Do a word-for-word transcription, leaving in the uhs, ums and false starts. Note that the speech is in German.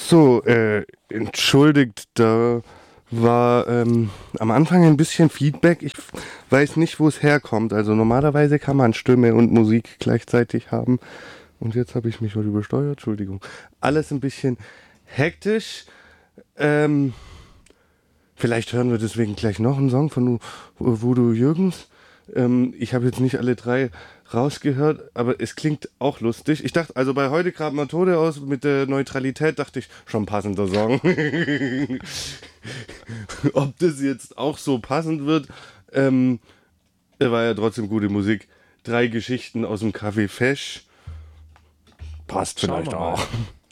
So, äh, entschuldigt, da war ähm, am Anfang ein bisschen Feedback. Ich weiß nicht, wo es herkommt. Also normalerweise kann man Stimme und Musik gleichzeitig haben. Und jetzt habe ich mich mal übersteuert. Entschuldigung. Alles ein bisschen hektisch. Ähm, vielleicht hören wir deswegen gleich noch einen Song von Voodoo Jürgens. Ähm, ich habe jetzt nicht alle drei rausgehört, aber es klingt auch lustig. Ich dachte, also bei heute gerade mal Tode aus mit der Neutralität, dachte ich, schon passender Song. Ob das jetzt auch so passend wird, ähm, war ja trotzdem gute Musik. Drei Geschichten aus dem Café Fesch. Passt Schauen vielleicht wir mal. auch.